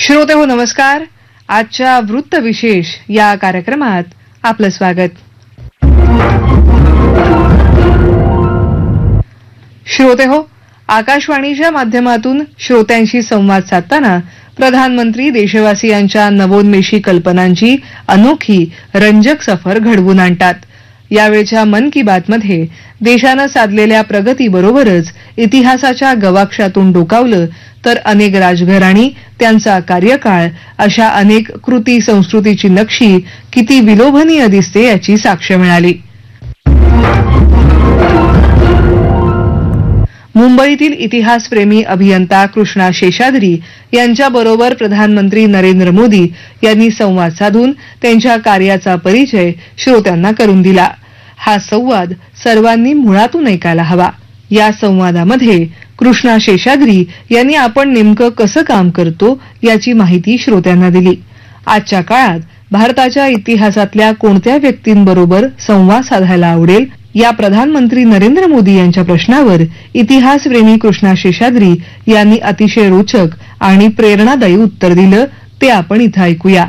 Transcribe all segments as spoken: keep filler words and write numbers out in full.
श्रोते हो नमस्कार. आजच्या वृत्त विशेष या कार्यक्रमात आपलं स्वागत. श्रोते हो, आकाशवाणीच्या माध्यमातून श्रोत्यांशी संवाद साधताना प्रधानमंत्री देशवासियांच्या नवोन्मेषी कल्पनांची अनोखी रंजक सफर घडवून आणतात. यावेळच्या मन की बात मध्ये देशानं साधलेल्या प्रगतीबरोबरच इतिहासाच्या गवाक्षातून डोकावलं तर अनेक राजघराणी, त्यांचा कार्यकाळ, अशा अनेक कृती संस्कृतीची नक्षी किती विलोभनीय दिसते याची साक्ष मिळाली. मुंबईतील इतिहासप्रेमी अभियंता कृष्णा शेषाद्री यांच्याबरोबर प्रधानमंत्री नरेंद्र मोदी यांनी संवाद साधून त्यांच्या कार्याचा परिचय श्रोत्यांना करून दिला. हा संवाद सर्वांनी मुळातून ऐकायला हवा. या संवादामध्ये कृष्णा शेषाद्री यांनी आपण नेमकं कसं काम करतो याची माहिती श्रोत्यांना दिली. आजच्या काळात भारताच्या इतिहासातल्या कोणत्या व्यक्तींबरोबर संवाद साधायला आवडेल या प्रधानमंत्री नरेंद्र मोदी यांच्या प्रश्नावर इतिहासप्रेमी कृष्णा शेषाद्री यांनी अतिशय रोचक आणि प्रेरणादायी उत्तर दिलं. ते आपण इथं ऐकूया.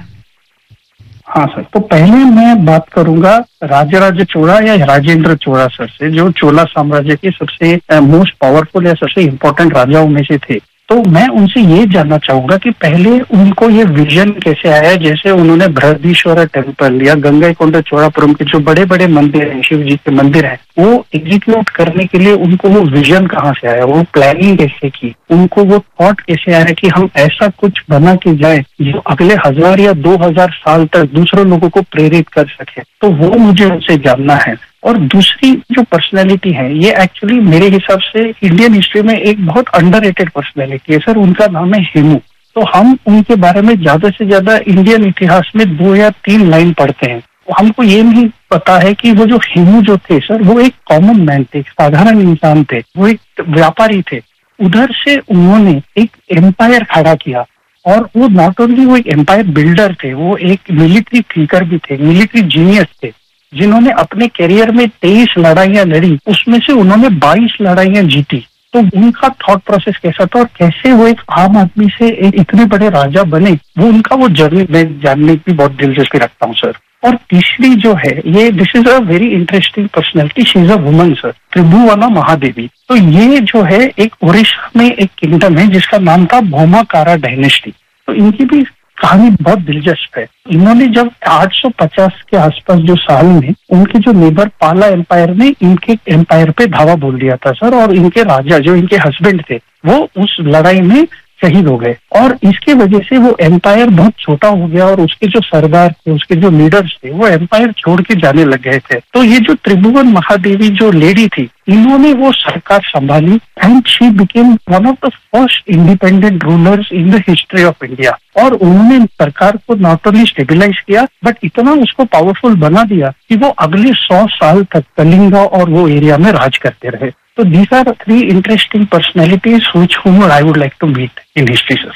हाँ सर, तो पहले मैं बात करूंगा राजराज चोला या राजेंद्र चोला सर से, जो चोला साम्राज्य के सबसे मोस्ट पावरफुल या सबसे इम्पोर्टेंट राजाओं में से थे. तो मैं उनसे ये जानना चाहूंगा कि पहले उनको ये विजन कैसे आया, जैसे उन्होंने बृहदीश्वर टेम्पल या गंगईकोंडा चोलापुरम के जो बड़े बड़े मंदिर हैं, शिव जी के मंदिर हैं, वो एग्जीक्यूट करने के लिए उनको वो विजन कहाँ से आया, वो प्लानिंग कैसे की, उनको वो थॉट कैसे आया कि हम ऐसा कुछ बना के जाए जो अगले हजार या दो हजार साल तक दूसरे लोगों को प्रेरित कर सके. तो वो मुझे उनसे जानना है. और दूसरी जो पर्सनैलिटी है, ये एक्चुअली मेरे हिसाब से इंडियन हिस्ट्री में एक बहुत अंडररेटेड पर्सनैलिटी है सर. उनका नाम है हेमू. तो हम उनके बारे में ज्यादा से ज्यादा इंडियन इतिहास में दो या तीन लाइन पढ़ते हैं. तो हमको ये नहीं पता है कि वो जो हेमू जो थे सर, वो एक कॉमन मैन थे, एक साधारण इंसान थे, वो एक व्यापारी थे. उधर से उन्होंने एक एम्पायर खड़ा किया. और वो नॉट ओनली वो एक एम्पायर बिल्डर थे, वो एक मिलिट्री थिंकर भी थे, मिलिट्री जीनियस थे, जिन्होंने अपने करियर में तेईस लड़ाइयां लड़ी. उसमें से उन्होंने बाईस लड़ाइयां जीती. तो उनका थॉट प्रोसेस कैसा था और कैसे वो एक आम आदमी से एक इतने बड़े राजा बने, वो उनका वो जर्नी मैं जानने की बहुत दिलचस्पी रखता हूँ सर. और तीसरी जो है, ये this is a very interesting personality. She is a woman sir, त्रिभुवना Mahadevi. तो ये जो है एक उड़ीसा में एक किंगडम है जिसका नाम था भौमाकारा डायनेस्टी. तो इनकी भी कहानी बहुत दिलचस्प है. इन्होंने जब आठ सौ पचास के आसपास जो साल में उनके जो नेबर पाला एम्पायर ने इनके एम्पायर पे धावा बोल दिया था सर, और इनके राजा जो इनके हस्बैंड थे वो उस लड़ाई में शहीद हो गए. और इसके वजह से वो एम्पायर बहुत छोटा हो गया और उसके जो सरदार थे, उसके जो लीडर्स थे, वो एम्पायर छोड़ के जाने लग गए थे. तो ये जो त्रिभुवन महादेवी जो लेडी थी, इन्होंने वो सरकार संभाली and she became one of the first independent rulers in the history of India. और उन्होंने सरकार को नॉट ओनली स्टेबिलाईज किया बट इतना उसको पावरफुल बना दिया कि वो अगले सौ साल तक कलिंगा और वो एरिया में राज करते रहे. So these are three interesting personalities which whom I would like to meet in history, sir.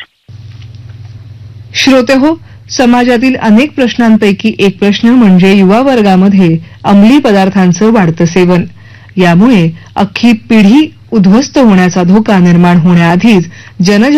श्रोते हो, समाजातील अनेक प्रश्नांपैकी एक प्रश्न म्हणजे युवा वर्गामध्ये अंमली पदार्थांचं वाढतं सेवन. यामुळे अख्खी पिढी उद्ध्वस्त होण्याचा धोका निर्माण होण्याआधीच जनजागृती